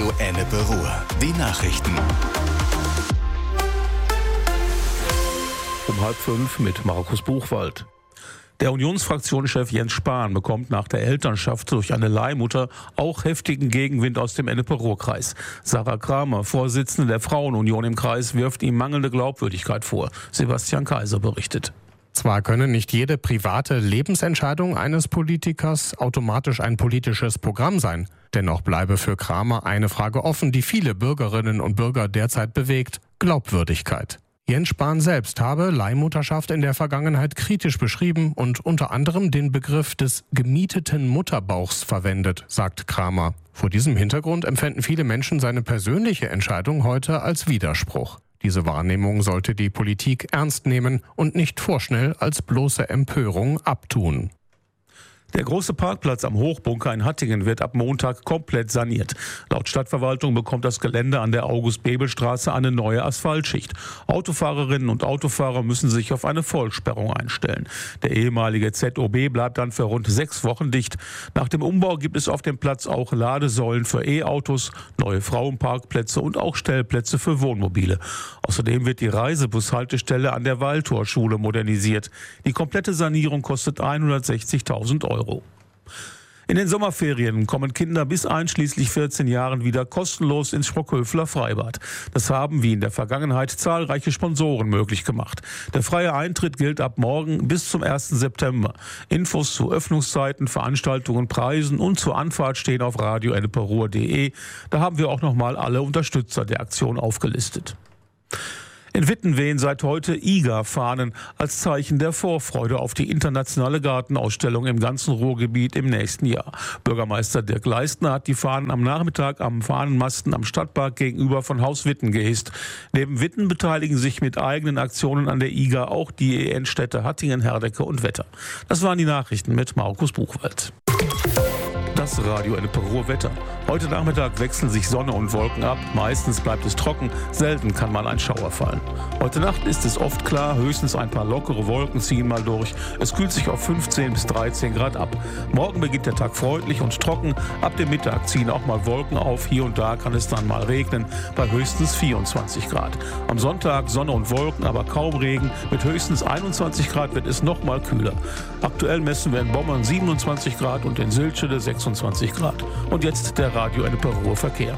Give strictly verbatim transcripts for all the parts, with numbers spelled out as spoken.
Ennepe Ruhr. Die Nachrichten. Um halb fünf mit Markus Buchwald. Der Unionsfraktionschef Jens Spahn bekommt nach der Elternschaft durch eine Leihmutter auch heftigen Gegenwind aus dem Ennepe-Ruhr-Kreis. Sarah Kramer, Vorsitzende der Frauenunion im Kreis, wirft ihm mangelnde Glaubwürdigkeit vor. Sebastian Kaiser berichtet. Zwar könne nicht jede private Lebensentscheidung eines Politikers automatisch ein politisches Programm sein. Dennoch bleibe für Kramer eine Frage offen, die viele Bürgerinnen und Bürger derzeit bewegt: Glaubwürdigkeit. Jens Spahn selbst habe Leihmutterschaft in der Vergangenheit kritisch beschrieben und unter anderem den Begriff des gemieteten Mutterbauchs verwendet, sagt Kramer. Vor diesem Hintergrund empfinden viele Menschen seine persönliche Entscheidung heute als Widerspruch. Diese Wahrnehmung sollte die Politik ernst nehmen und nicht vorschnell als bloße Empörung abtun. Der große Parkplatz am Hochbunker in Hattingen wird ab Montag komplett saniert. Laut Stadtverwaltung bekommt das Gelände an der August-Bebel-Straße eine neue Asphaltschicht. Autofahrerinnen und Autofahrer müssen sich auf eine Vollsperrung einstellen. Der ehemalige Z O B bleibt dann für rund sechs Wochen dicht. Nach dem Umbau gibt es auf dem Platz auch Ladesäulen für E-Autos, neue Frauenparkplätze und auch Stellplätze für Wohnmobile. Außerdem wird die Reisebushaltestelle an der Waldtorschule modernisiert. Die komplette Sanierung kostet hundertsechzigtausend Euro. In den Sommerferien kommen Kinder bis einschließlich vierzehn Jahren wieder kostenlos ins Sprockhöfler Freibad. Das haben wie in der Vergangenheit zahlreiche Sponsoren möglich gemacht. Der freie Eintritt gilt ab morgen bis zum ersten September. Infos zu Öffnungszeiten, Veranstaltungen, Preisen und zur Anfahrt stehen auf radio ennepe ruhr punkt de. Da haben wir auch nochmal alle Unterstützer der Aktion aufgelistet. In Witten wehen seit heute I G A-Fahnen als Zeichen der Vorfreude auf die internationale Gartenausstellung im ganzen Ruhrgebiet im nächsten Jahr. Bürgermeister Dirk Leistner hat die Fahnen am Nachmittag am Fahnenmasten am Stadtpark gegenüber von Haus Witten gehisst. Neben Witten beteiligen sich mit eigenen Aktionen an der I G A auch die E N-Städte Hattingen, Herdecke und Wetter. Das waren die Nachrichten mit Markus Buchwald. Das Radio Ennepe Ruhr Wetter. Heute Nachmittag wechseln sich Sonne und Wolken ab. Meistens bleibt es trocken, selten kann mal ein Schauer fallen. Heute Nacht ist es oft klar, höchstens ein paar lockere Wolken ziehen mal durch. Es kühlt sich auf fünfzehn bis dreizehn Grad ab. Morgen beginnt der Tag freundlich und trocken. Ab dem Mittag ziehen auch mal Wolken auf. Hier und da kann es dann mal regnen, bei höchstens vierundzwanzig Grad. Am Sonntag Sonne und Wolken, aber kaum Regen. Mit höchstens einundzwanzig Grad wird es noch mal kühler. Aktuell messen wir in Bommern siebenundzwanzig Grad und in Silchede sechsundzwanzig Grad. Und jetzt der Radio Ennepe Ruhr Verkehr.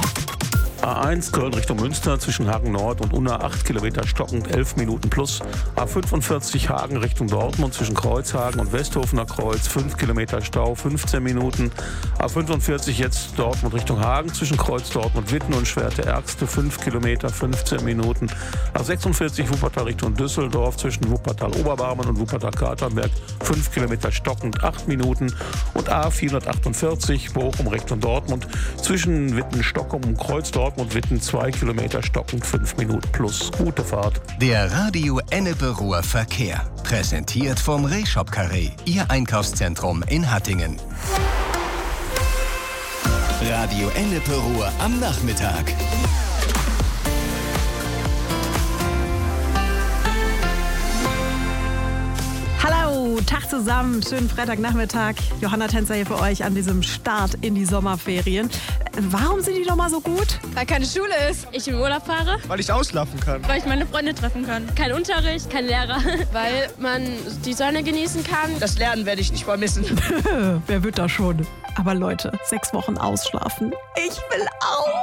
A eins Köln Richtung Münster zwischen Hagen Nord und Unna acht Kilometer stockend, elf Minuten plus. A fünfundvierzig Hagen Richtung Dortmund zwischen Kreuzhagen und Westhofener Kreuz, fünf Kilometer Stau, fünfzehn Minuten. A fünfundvierzig jetzt Dortmund Richtung Hagen zwischen Kreuz Dortmund Witten und Schwerte-Ärgste, fünf Kilometer, fünfzehn Minuten. A sechsundvierzig Wuppertal Richtung Düsseldorf zwischen Wuppertal-Oberbarmen und Wuppertal-Katernberg, fünf Kilometer stockend, acht Minuten. Und A vierhundertachtundvierzig Bochum Richtung Dortmund zwischen Witten-Stockholm und Kreuz Dortmund und Witten zwei Kilometer stockend, fünf Minuten plus. Gute Fahrt. Der Radio Ennepe Ruhr Verkehr. Präsentiert vom Rehshop Carré, Ihr Einkaufszentrum in Hattingen. Radio Ennepe Ruhr am Nachmittag. Hallo, Tag zusammen, schönen Freitagnachmittag. Johanna Tänzer hier für euch an diesem Start in die Sommerferien. Warum sind die doch mal so gut? Weil keine Schule ist. Ich in Urlaub fahre. Weil ich ausschlafen kann. Weil ich meine Freunde treffen kann. Kein Unterricht, kein Lehrer. Weil man die Sonne genießen kann. Das Lernen werde ich nicht vermissen. Wer wird da schon? Aber Leute, sechs Wochen ausschlafen. Ich will auch.